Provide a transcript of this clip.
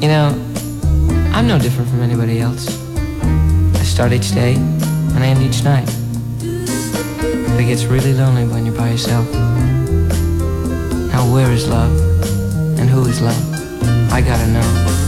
You know, I'm no different from anybody else. I start each day and I end each night. But it gets really lonely when you're by yourself. Now where is love? And who is love? I gotta know.